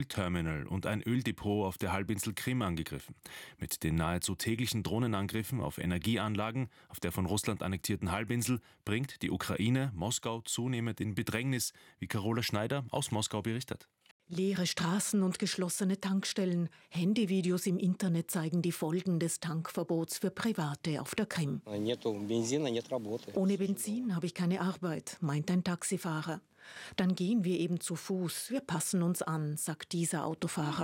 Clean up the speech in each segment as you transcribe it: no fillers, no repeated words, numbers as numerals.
Terminal und ein Öldepot auf der Halbinsel Krim angegriffen. Mit den nahezu täglichen Drohnenangriffen auf Energieanlagen auf der von Russland annektierten Halbinsel bringt die Ukraine Moskau zunehmend in Bedrängnis, wie Carola Schneider aus Moskau berichtet. Leere Straßen und geschlossene Tankstellen. Handyvideos im Internet zeigen die Folgen des Tankverbots für Private auf der Krim. Ohne Benzin habe ich keine Arbeit, meint ein Taxifahrer. Dann gehen wir eben zu Fuß, wir passen uns an, sagt dieser Autofahrer.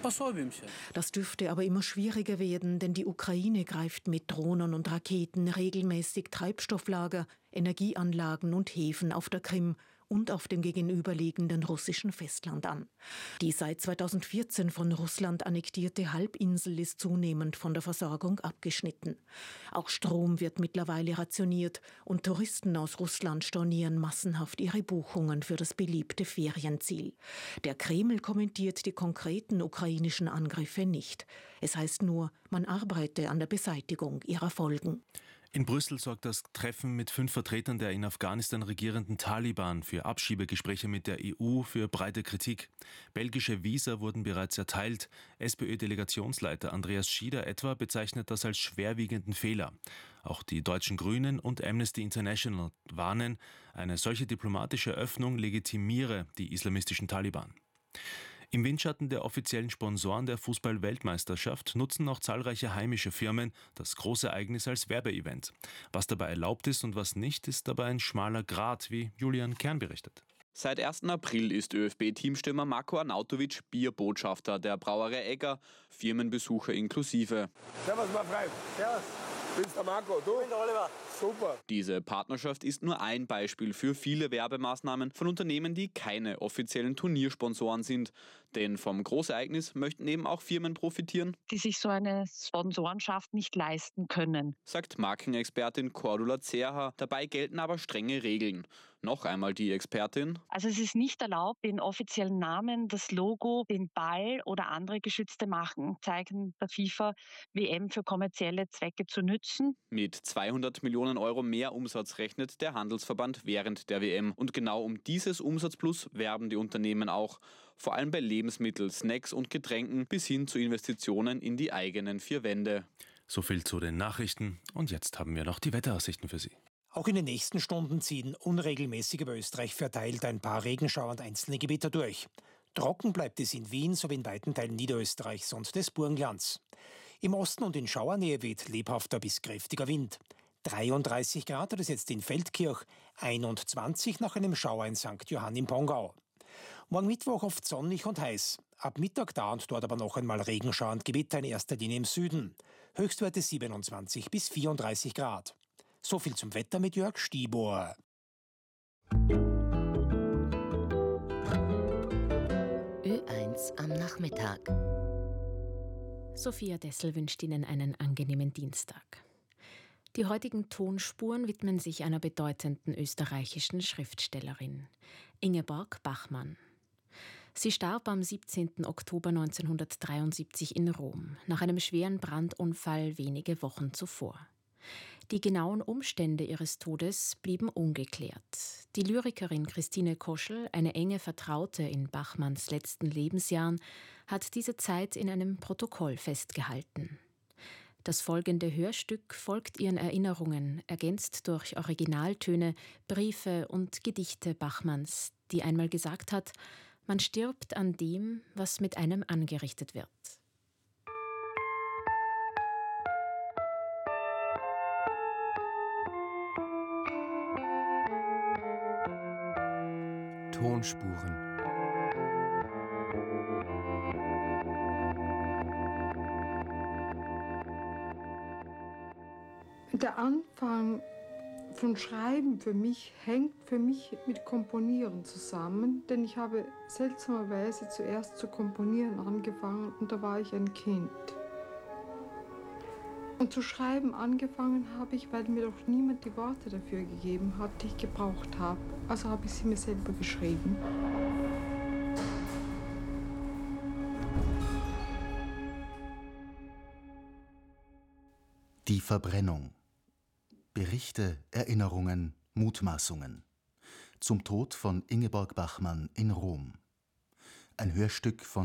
Das dürfte aber immer schwieriger werden, denn die Ukraine greift mit Drohnen und Raketen regelmäßig Treibstofflager, Energieanlagen und Häfen auf der Krim und auf dem gegenüberliegenden russischen Festland an. Die seit 2014 von Russland annektierte Halbinsel ist zunehmend von der Versorgung abgeschnitten. Auch Strom wird mittlerweile rationiert und Touristen aus Russland stornieren massenhaft ihre Buchungen für das beliebte Ferienziel. Der Kreml kommentiert die konkreten ukrainischen Angriffe nicht. Es heißt nur, man arbeite an der Beseitigung ihrer Folgen. In Brüssel sorgt das Treffen mit 5 Vertretern der in Afghanistan regierenden Taliban für Abschiebegespräche mit der EU für breite Kritik. Belgische Visa wurden bereits erteilt. SPÖ-Delegationsleiter Andreas Schieder etwa bezeichnet das als schwerwiegenden Fehler. Auch die deutschen Grünen und Amnesty International warnen, eine solche diplomatische Öffnung legitimiere die islamistischen Taliban. Im Windschatten der offiziellen Sponsoren der Fußball-Weltmeisterschaft nutzen auch zahlreiche heimische Firmen das Großereignis als Werbeevent. Was dabei erlaubt ist und was nicht, ist dabei ein schmaler Grat, wie Julian Kern berichtet. Seit 1. April ist ÖFB-Teamstürmer Marko Arnautovic Bierbotschafter der Brauerei Egger, Firmenbesucher inklusive. Servus, mein Freund. Servus. Bist der Marco, du? Ich bin der Oliver. Super. Diese Partnerschaft ist nur ein Beispiel für viele Werbemaßnahmen von Unternehmen, die keine offiziellen Turniersponsoren sind. Denn vom Großereignis möchten eben auch Firmen profitieren, die sich so eine Sponsorenschaft nicht leisten können, sagt Markenexpertin Cordula Zerha. Dabei gelten aber strenge Regeln. Noch einmal die Expertin. Also es ist nicht erlaubt, den offiziellen Namen, das Logo, den Ball oder andere geschützte Markenzeichen der FIFA-WM für kommerzielle Zwecke zu nützen. Mit 200 Millionen Euro mehr Umsatz rechnet der Handelsverband während der WM. Und genau um dieses Umsatzplus werben die Unternehmen auch. Vor allem bei Lebensmitteln, Snacks und Getränken bis hin zu Investitionen in die eigenen 4 Wände. So viel zu den Nachrichten. Und jetzt haben wir noch die Wetteraussichten für Sie. Auch in den nächsten Stunden ziehen unregelmäßig über Österreich verteilt ein paar Regenschauer und einzelne Gewitter durch. Trocken bleibt es in Wien sowie in weiten Teilen Niederösterreichs und des Burgenlands. Im Osten und in Schauernähe weht lebhafter bis kräftiger Wind. 33 Grad hat es jetzt in Feldkirch, 21 nach einem Schauer in St. Johann im Pongau. Morgen Mittwoch oft sonnig und heiß. Ab Mittag da und dort aber noch einmal Regenschauer und Gewitter in erster Linie im Süden. Höchstwerte 27 bis 34 Grad. So viel zum Wetter mit Jörg Stibor. Ö1 am Nachmittag. Sophia Dessel wünscht Ihnen einen angenehmen Dienstag. Die heutigen Tonspuren widmen sich einer bedeutenden österreichischen Schriftstellerin, Ingeborg Bachmann. Sie starb am 17. Oktober 1973 in Rom, nach einem schweren Brandunfall wenige Wochen zuvor. Die genauen Umstände ihres Todes blieben ungeklärt. Die Lyrikerin Christine Koschel, eine enge Vertraute in Bachmanns letzten Lebensjahren, hat diese Zeit in einem Protokoll festgehalten. Das folgende Hörstück folgt ihren Erinnerungen, ergänzt durch Originaltöne, Briefe und Gedichte Bachmanns, die einmal gesagt hat: Man stirbt an dem, was mit einem angerichtet wird. Tonspuren. Der Anfang von Schreiben für mich hängt mit Komponieren zusammen, denn ich habe seltsamerweise zuerst zu komponieren angefangen und da war ich ein Kind. Und zu schreiben angefangen habe ich, weil mir doch niemand die Worte dafür gegeben hat, die ich gebraucht habe. Also habe ich sie mir selber geschrieben. Die Verbrennung. Berichte, Erinnerungen, Mutmaßungen. Zum Tod von Ingeborg Bachmann in Rom. Ein Hörstück von